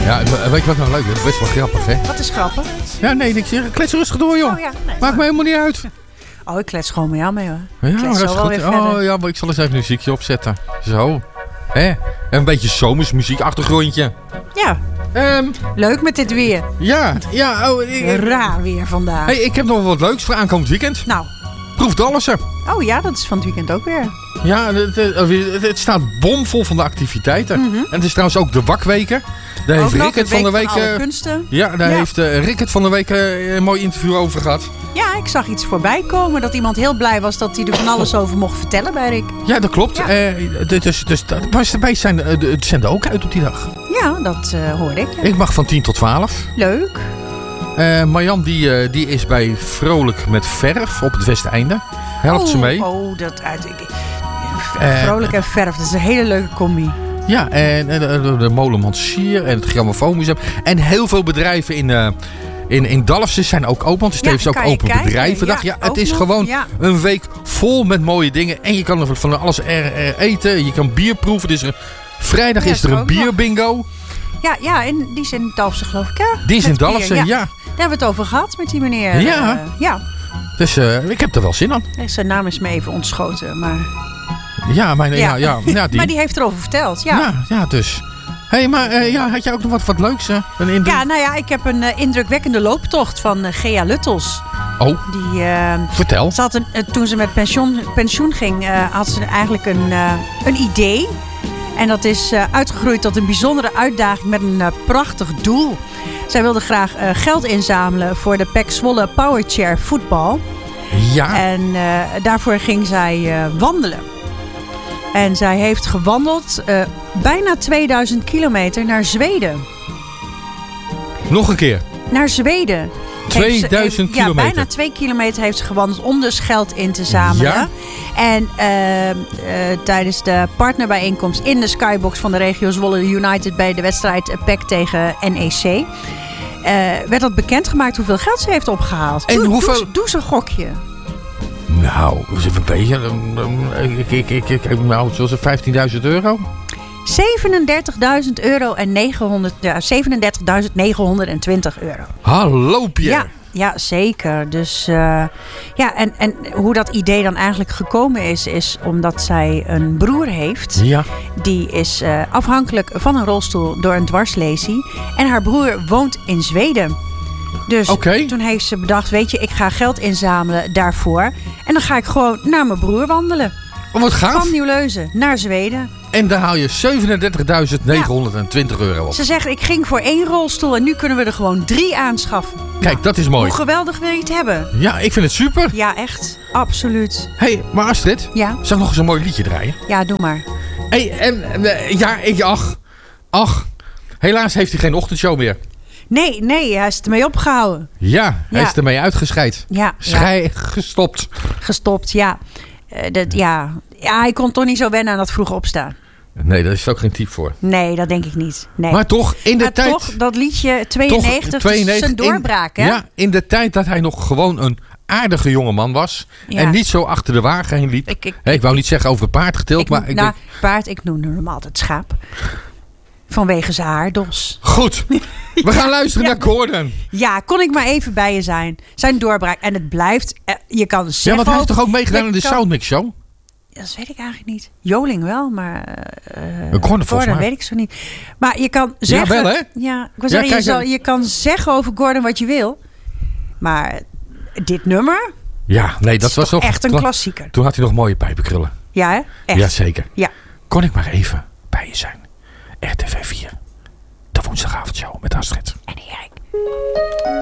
Ja, weet je wat nou leuk is? Best wel grappig, hè? Wat is grappig? Ja, nee, ik zeg, klets rustig door, joh. Oh, ja. Nee, Maakt me helemaal niet uit. Oh, ik klets gewoon met jou mee, hoor. Ja, Ik klets dat is zo wel goed. weer verder. Oh, ja, maar ik zal eens even een muziekje opzetten. Zo. Hè? Een beetje zomersmuziek, achtergrondje. Ja, leuk met dit weer. Ja. Raar weer vandaag. Hey, ik heb nog wat leuks voor aankomend weekend. Nou. Proef Dallersen. Oh ja, dat is van het weekend ook weer. Ja, het staat bomvol van de activiteiten. Mm-hmm. En het is trouwens ook de wakweken. Daar heeft Rickert van de week. Alle kunsten. Ja, daar heeft Rickert van de week een mooi interview over gehad. Ja, ik zag iets voorbij komen. Dat iemand heel blij was dat hij er van alles over mocht vertellen bij Rick. Ja, dat klopt. Ja. Dus wij zenden ook uit op die dag. Ja, dat hoorde ik. Ik mag van 10 tot 12. Leuk. Marjan die is bij Vrolijk met Verf op het Westeinde. Helpt ze mee. Oh, dat uit. Vrolijk en Verf, dat is een hele leuke combi. Ja, en de Molenman Sier en het Grammofoonmuseum. En heel veel bedrijven in Dalfsen zijn ook open. Want het is tevens ook open bedrijvendag. Ja, het is gewoon een week vol met mooie dingen. En je kan er van alles eten. Je kan bier proeven. Dus vrijdag is er een bierbingo. Ja, en die is in Dalfsen, geloof ik. Ja? Die is in Dalfsen, ja. Daar hebben we het over gehad met die meneer. Ja. Ja. Dus ik heb er wel zin aan. Zijn naam is me even ontschoten, maar... Ja, die. Maar die heeft erover verteld, ja. Ja, dus. Hé, maar had jij ook nog wat leuks? Ja, nou ja, ik heb een indrukwekkende looptocht van Gea Luttels. Oh, die, vertel. Toen ze met pensioen ging, had ze eigenlijk een idee. En dat is uitgegroeid tot een bijzondere uitdaging met een prachtig doel. Zij wilde graag geld inzamelen voor de PEC Zwolle Powerchair voetbal. Ja. En daarvoor ging zij wandelen. En zij heeft gewandeld bijna 2000 kilometer naar Zweden. Nog een keer. Naar Zweden. 2000 kilometer? Ja, bijna 2 kilometer heeft ze gewandeld om dus geld in te zamelen. Ja. En tijdens de partnerbijeenkomst in de skybox van de regio Zwolle United bij de wedstrijd PEC tegen NEC... werd dat bekendgemaakt hoeveel geld ze heeft opgehaald. En hoeveel... Doe eens een gokje. Nou, dat is even een beetje... Nou, zoals 15.000 euro? 37.000 euro en 37.920 euro. Hallo Pierre. Ja, zeker. Dus en hoe dat idee dan eigenlijk gekomen is omdat zij een broer heeft. Ja. Die is afhankelijk van een rolstoel door een dwarslesie. En haar broer woont in Zweden. Dus toen heeft ze bedacht, weet je, ik ga geld inzamelen daarvoor. En dan ga ik gewoon naar mijn broer wandelen. Oh, wat gaaf. Van Nieuw-Leuzen naar Zweden. En daar haal je 37.920 euro op. Ze zeggen, ik ging voor 1 rolstoel en nu kunnen we er gewoon 3 aanschaffen. Kijk, dat is mooi. Hoe geweldig wil je het hebben? Ja, ik vind het super. Ja, echt. Absoluut. Hé, maar Astrid, ja? Zal ik nog eens een mooi liedje draaien? Ja, doe maar. Ach. Helaas heeft hij geen ochtendshow meer. Nee, hij is ermee opgehouden. Ja, hij is ermee uitgescheid. Ja. Gestopt. Gestopt, ja. Hij kon toch niet zo wennen aan dat vroeg opstaan. Nee, daar is ook geen type voor. Nee, dat denk ik niet. Nee. Maar toch, in de tijd... Toch, dat liedje 92, zijn doorbraak, hè? Ja, in de tijd dat hij nog gewoon een aardige jongeman was. Ja. En niet zo achter de wagen heen liep. Ik wou niet zeggen over paard getild, maar... Ik noemde hem altijd schaap. Vanwege zijn haardos. Goed, we gaan luisteren naar Gordon. Ja, kon ik maar even bij je zijn. Zijn doorbraak. En het blijft, je kan zeggen... Ja, want hij heeft toch ook meegedaan in de Soundmix Show? Dat weet ik eigenlijk niet. Joling wel, maar... Gordon weet ik zo niet. Maar je kan zeggen... Ja, wel hè? Ja, ik wil zeggen, je kan zeggen over Gordon wat je wil. Maar dit nummer... Ja, nee, dat was toch echt een klassieker. Toen had hij nog mooie pijpenkrullen. Ja, hè? Echt. Jazeker. Ja. Kon ik maar even bij je zijn. RTV 4. De woensdagavondshow met Astrid. En Erik.